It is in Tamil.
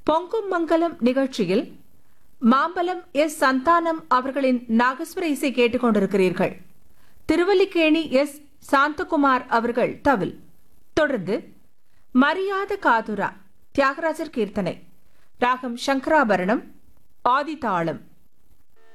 பொங்கும் மங்கலம் நிகழ்ச்சியில் மாம்பலம் எஸ் சந்தானம் அவர்களின் நாகஸ்வர இசை கேட்டுக்கொண்டிருக்கிறீர்கள். திருவல்லிக்கேணி எஸ் சாந்தகுமார் அவர்கள் தவில். தொடர்ந்து மரியாத காதுரா தியாகராஜர் கீர்த்தனை, ராகம் சங்கராபரணம், ஆதி தாளம்.